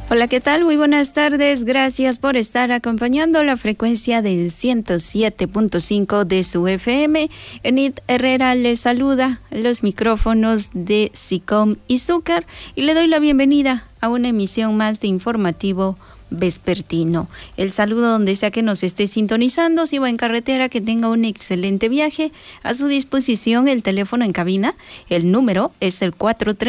Hola, ¿qué tal? Muy buenas tardes. Gracias por estar acompañando la frecuencia del 107.5 de su FM. Enid Herrera les saluda los micrófonos de SICOM y Zúcar y le doy la bienvenida a una emisión más de informativo vespertino. El saludo donde sea que nos esté sintonizando. Si va en carretera, que tenga un excelente viaje. A su disposición el teléfono en cabina. El número es el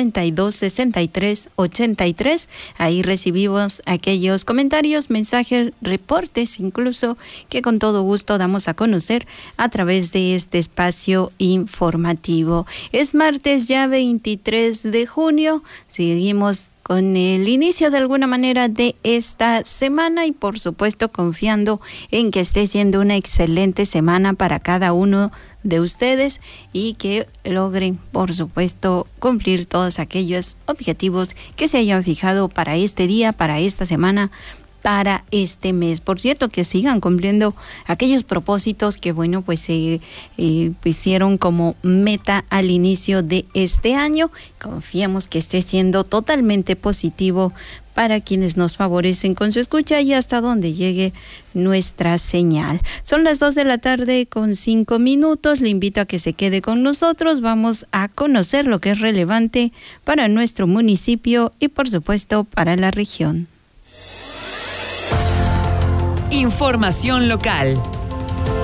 432-6383. Ahí recibimos aquellos comentarios, mensajes, reportes, incluso que con todo gusto damos a conocer a través de este espacio informativo. Es martes ya 23 de junio. Seguimos con el inicio de alguna manera de esta semana y por supuesto confiando en que esté siendo una excelente semana para cada uno de ustedes y que logren por supuesto cumplir todos aquellos objetivos que se hayan fijado para este día, para esta semana, para este mes. Por cierto, que sigan cumpliendo aquellos propósitos que, bueno, pues se pusieron como meta al inicio de este año. Confiamos que esté siendo totalmente positivo para quienes nos favorecen con su escucha y hasta donde llegue nuestra señal. Son las 2:05 p.m. Le invito a que se quede con nosotros. Vamos a conocer lo que es relevante para nuestro municipio y, por supuesto, para la región. Información local.